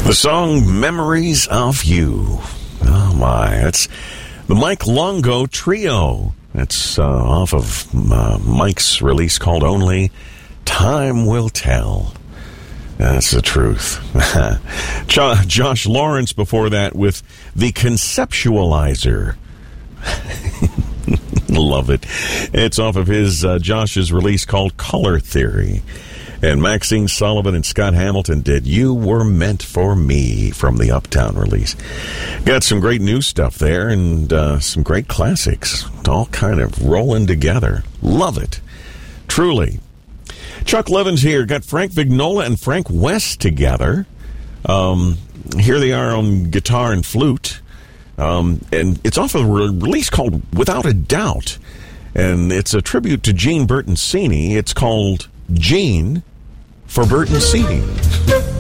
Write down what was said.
The song Memories of You. Oh my, that's the Mike Longo Trio. That's off of Mike's release called Only Time Will Tell. That's the truth. Josh Lawrence before that with The Conceptualizer. Love it. It's off of his Josh's release called Color Theory. And Maxine Sullivan and Scott Hamilton did You Were Meant for Me from the Uptown release. Got some great new stuff there and some great classics. All kind of rolling together. Love it. Truly. Chuck Levin's here. Got Frank Vignola and Frank West together. Here they are on guitar and flute. And it's off of a release called Without a Doubt. And it's a tribute to Gene Bertoncini. It's called Gene for Bertoncini.